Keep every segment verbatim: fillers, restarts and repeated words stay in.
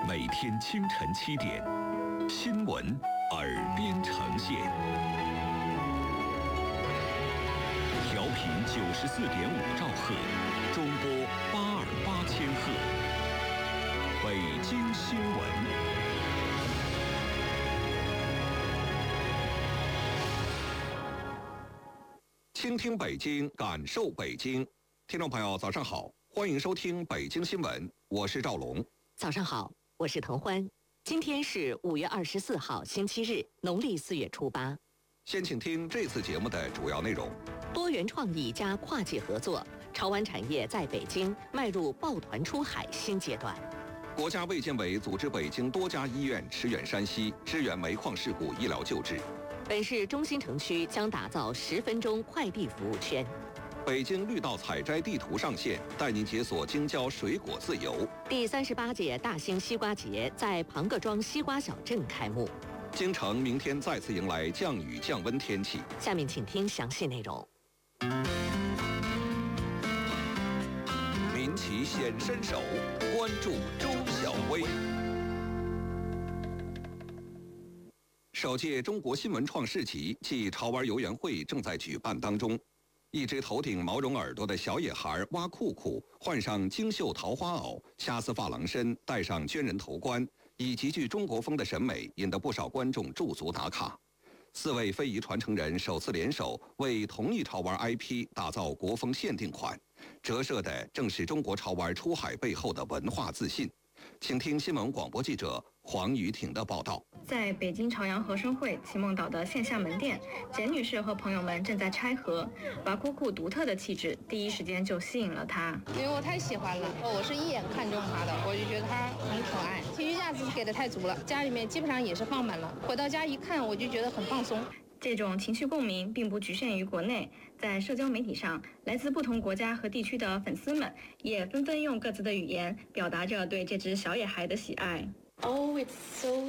每天清晨七点，新闻耳边呈现，调频九十四点五兆赫，中波八二八千赫，北京新闻。倾听北京，感受北京。听众朋友，早上好，欢迎收听北京新闻，我是赵龙。 早上好，我是滕欢。今天是五月二十四号，星期日，农历四月初八。 先请听这次节目的主要内容： 多元创意加跨界合作，潮玩产业在北京迈入抱团出海新阶段。 国家卫健委组织北京多家医院驰援山西，支援煤矿事故医疗救治。 本市中心城区将打造十分钟快递服务圈。 北京绿道采摘地图上线，带您解锁京郊水果自由。 第三十八届大兴西瓜节在庞各庄西瓜小镇开幕。 京城明天再次迎来降雨降温天气。 下面请听详细内容。 民企显身手，关注中小微。首届中国新文创市集暨潮玩游园会正在举办当中。一只头顶毛绒耳朵的小野孩挖酷酷，换上精绣桃花袄，掐丝珐琅身，戴上捐人头冠，以极具中国风的审美，引得不少观众驻足打卡。四位非遗传承人首次联手，为同一潮玩 I P 打造国风限定款，折射的正是中国潮玩出海背后的文化自信。请听新闻广播记者黄雨挺的报道。 在北京朝阳和生汇祁梦岛的线下门店，简女士和朋友们正在拆盒。瓦酷酷独特的气质，第一时间就吸引了她。 因为我太喜欢了，我是一眼看中她的，我就觉得她很可爱，情绪价值给的太足了，家里面基本上也是放满了。回到家一看，我就觉得很放松。 这种情绪共鸣并不局限于国内，在社交媒体上，来自不同国家和地区的粉丝们也纷纷用各自的语言表达着对这只小野孩的喜爱。 Oh, it's so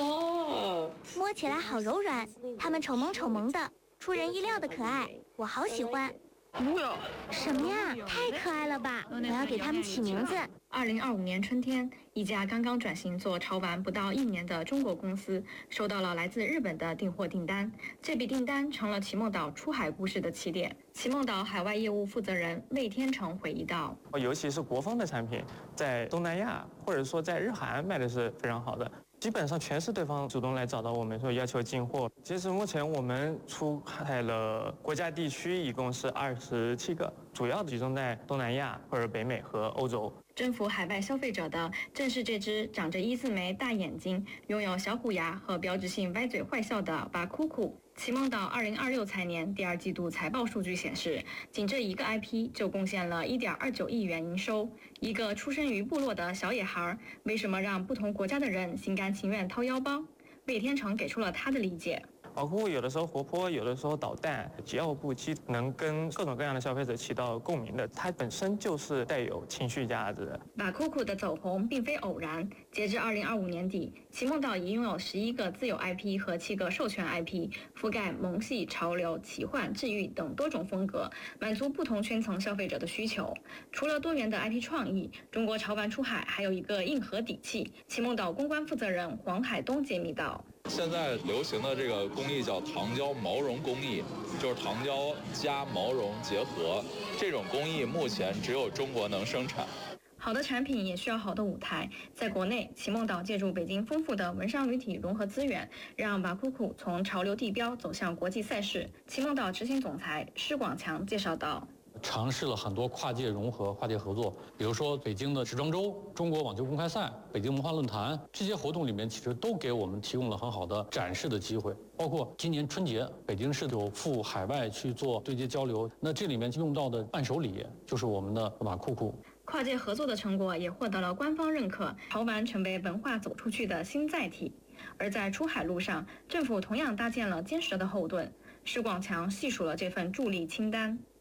soft. 摸起来好柔软，它们丑萌丑萌的，出人意料的可爱，我好喜欢。什么呀？太可爱了吧！我要给它们起名字。 二零二五年春天，一家刚刚转型做潮玩不到一年的中国公司收到了来自日本的订货订单，这笔订单成了祁梦岛出海故事的起点。祁梦岛海外业务负责人魏天成回忆道： 尤其是国风的产品，在东南亚或者说在日韩卖的是非常好的。基本上全是对方主动来找到我们说要求进货。截止目前，我们出海了国家地区一共是二十七个，主要集中在东南亚或者北美和欧洲。 征服海外消费者的正是这只长着一字眉大眼睛、拥有小虎牙和标志性歪嘴坏笑的瓦酷酷。祁梦岛二零二六财年第二季度财报数据显示，仅这一个 I P 就贡献了一点二九亿元营收。一个出生于部落的小野孩，为什么让不同国家的人心甘情愿掏腰包？魏天成给出了他的理解。 瓦酷酷有的时候活泼，有的时候捣蛋，桀骜不羁，能跟各种各样的消费者起到共鸣的，它本身就是带有情绪价值的。 瓦酷酷的走红并非偶然，截至二零二五年底，祁梦岛已拥有十一个自有 I P 和七个授权 I P， 覆盖萌系、潮流、奇幻、治愈等多种风格，满足不同圈层消费者的需求。除了多元的 I P 创意，中国潮玩出海还有一个硬核底气。祁梦岛公关负责人黄海东揭秘道： 现在流行的这个工艺叫糖胶毛绒工艺，就是糖胶加毛绒结合，这种工艺目前只有中国能生产。 好的产品也需要好的舞台。在国内，祁梦岛借助北京丰富的文商旅体融合资源，让瓦酷酷从潮流地标走向国际赛事。祁梦岛执行总裁施广强介绍道： 尝试了很多跨界融合、跨界合作，比如说北京的时装周、中国网球公开赛、北京文化论坛，这些活动里面其实都给我们提供了很好的展示的机会。包括今年春节，北京市有赴海外去做对接交流，那这里面用到的伴手礼就是我们的瓦酷酷。 跨界合作的成果也获得了官方认可，潮玩成为文化走出去的新载体。而在出海路上，政府同样搭建了坚实的后盾。施广强细数了这份助力清单。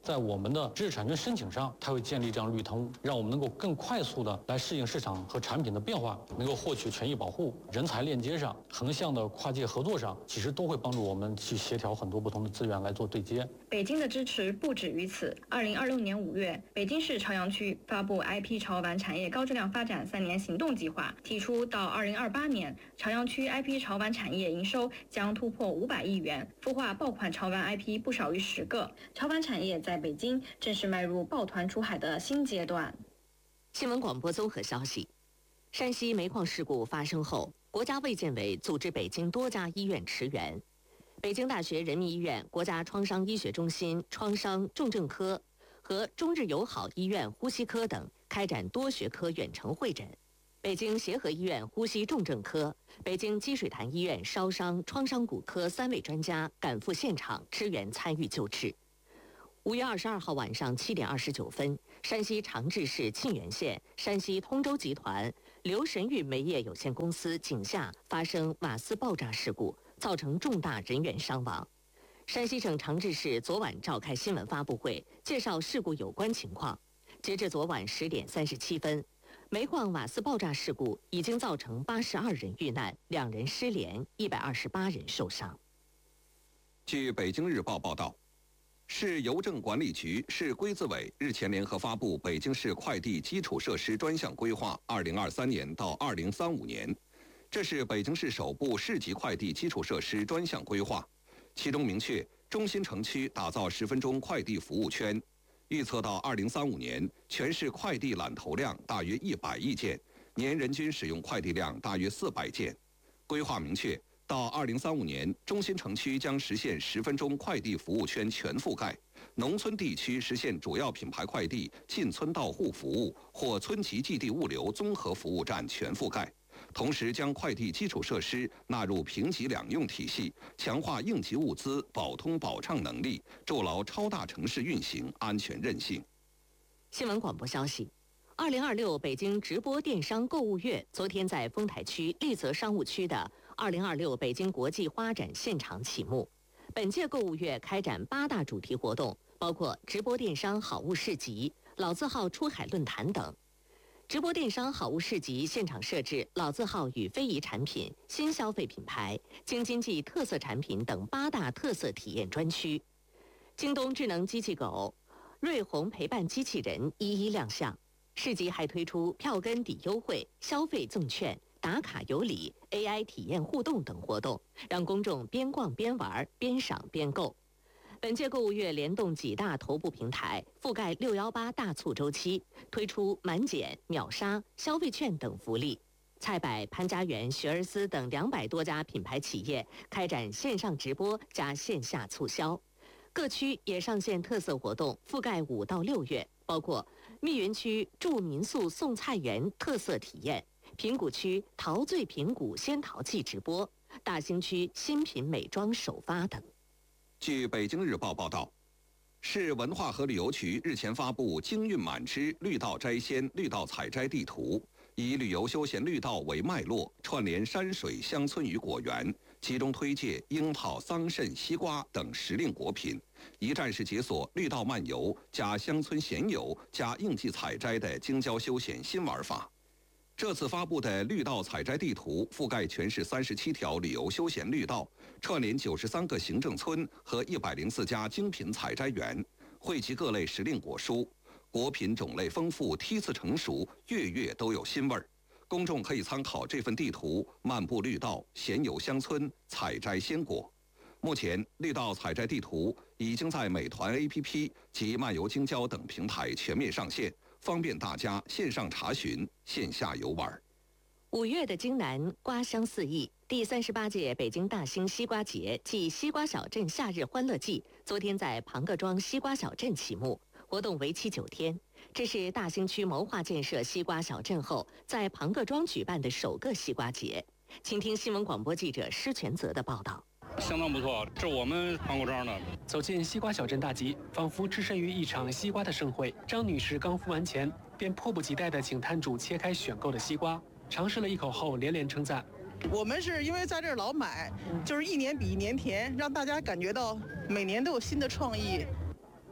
在我们的知识产权申请上，它会建立这样绿通，让我们能够更快速的来适应市场和产品的变化，能够获取权益保护。人才链接上、横向的跨界合作上，其实都会帮助我们去协调很多不同的资源来做对接。 北京的支持不止于此。二零二六年五月，北京市朝阳区发布 I P 潮玩产业高质量发展三年行动计划，提出到二零二八年，朝阳区 I P 潮玩产业营收将突破五百亿元，孵化爆款潮玩 I P 不少于十个。潮玩产业在北京正式迈入抱团出海的新阶段。 新闻广播综合消息：山西煤矿事故发生后，国家卫健委组织北京多家医院驰援。北京大学人民医院国家创伤医学中心创伤重症科和中日友好医院呼吸科等开展多学科远程会诊。北京协和医院呼吸重症科、北京积水潭医院烧伤创伤骨科三位专家赶赴现场支援参与救治。五月二十二号晚上七点二十九分，山西长治市沁源县山西通州集团刘神玉煤业有限公司井下发生瓦斯爆炸事故，造成重大人员伤亡。山西省长治市昨晚召开新闻发布会，介绍事故有关情况。截至昨晚十点三十七分，煤矿瓦斯爆炸事故已经造成八十二人遇难，两人失联，一百二十八人受伤。 据北京日报报道，市邮政管理局、市规资委日前联合发布《北京市快递基础设施专项规划（二零二三年到二零三五年）》，这是北京市首部市级快递基础设施专项规划。其中明确，中心城区打造十分钟快递服务圈，预测到二零三五年，全市快递揽投量大约一百亿件，年人均使用快递量大约四百件。规划明确，到二零三五年，中心城区将实现十分钟快递服务圈全覆盖，农村地区实现主要品牌快递进村到户服务或村级寄递物流综合服务站全覆盖。同时将快递基础设施纳入评级两用体系，强化应急物资保通保畅能力，筑牢超大城市运行安全韧性。 新闻广播消息：二零二六北京直播电商购物月昨天在丰台区丽泽商务区的二零二六北京国际花展现场启幕。本届购物月开展八大主题活动，包括直播电商好物市集、老字号出海论坛等。直播电商好物市集现场设置老字号与非遗产品、新消费品牌、京津冀特色产品等八大特色体验专区。京东智能机器狗、瑞虹陪伴机器人一一亮相。市集还推出票根抵优惠、消费赠券、打卡有礼、A I 体验互动等活动，让公众边逛边玩、边赏边购。本届购物月联动几大头部平台，覆盖六一八大促周期，推出满减、秒杀、消费券等福利。菜百、潘家园、学而思等两百多家品牌企业开展线上直播加线下促销。各区也上线特色活动，覆盖五到六月，包括密云区住民宿送菜园特色体验，平谷区陶醉平谷仙陶器直播，大兴区新品美妆首发等。 据北京日报报道，市文化和旅游局日前发布京韵满之绿道摘仙、绿道采摘地图，以旅游休闲绿道为脉络，串联山水、乡村与果园，集中推介樱桃、桑葚、西瓜等时令果品，一站式解锁绿道漫游加乡村闲游加应季采摘的京郊休闲新玩法。这次发布的绿道采摘地图覆盖全市三十七条旅游休闲绿道，串联九十三个行政村和一百零四家精品采摘园，汇集各类时令果蔬，果品种类丰富，梯次成熟，月月都有新味儿。公众可以参考这份地图，漫步绿道，闲游乡村，采摘鲜果。目前，绿道采摘地图已经在美团 A P P 及漫游京郊等平台全面上线，方便大家线上查询、线下游玩。 五月的京南瓜香四溢，第三十八届北京大兴西瓜节暨西瓜小镇夏日欢乐季昨天在庞各庄西瓜小镇启幕，活动为期九天。这是大兴区谋划建设西瓜小镇后，在庞各庄举办的首个西瓜节。请听新闻广播记者施全泽的报道。 相当不错，这是我们庞各庄的。 走进西瓜小镇大集，仿佛置身于一场西瓜的盛会。张女士刚付完钱，便迫不及待地请摊主切开选购的西瓜，尝试了一口后连连称赞。 我们是因为在这儿老买，就是一年比一年甜，让大家感觉到每年都有新的创意。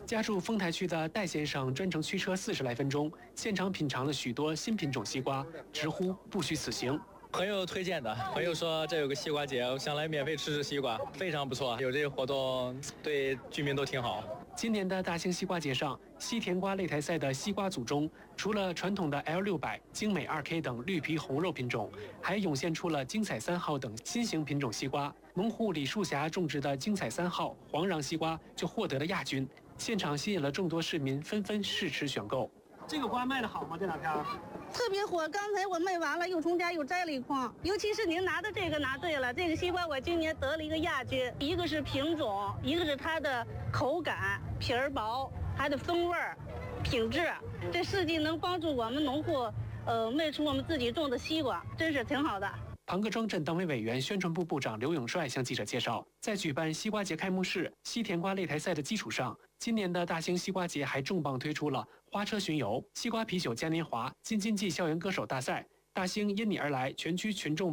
家住丰台区的戴先生专程驱车四十来分钟，现场品尝了许多新品种西瓜，直呼不虚此行。 朋友推荐的，朋友说这有个西瓜节，我想来免费吃吃西瓜，非常不错。有这个活动，对居民都挺好。 今年的大兴西瓜节上，西甜瓜擂台赛的西瓜组中，除了传统的 L 六百、精美 二 K 等绿皮红肉品种，还涌现出了精彩三号等新型品种西瓜。农户李树霞种植的精彩三号黄瓤西瓜就获得了亚军，现场吸引了众多市民纷纷试吃选购。 这个瓜卖得好吗？这两天？ 特别火，刚才我卖完了，又从家又摘了一筐。尤其是您拿的这个拿对了，这个西瓜我今年得了一个亚军，一个是品种，一个是它的口感，皮儿薄，它的风味儿、品质，这四季能帮助我们农户，呃，卖出我们自己种的西瓜，真是挺好的。 庞各庄镇党委委员、宣传部部长刘永帅向记者介绍，在举办西瓜节开幕式、西甜瓜擂台赛的基础上，今年的大兴西瓜节还重磅推出了花车巡游、西瓜啤酒嘉年华、京津冀校园歌手大赛、大兴因你而来全区群众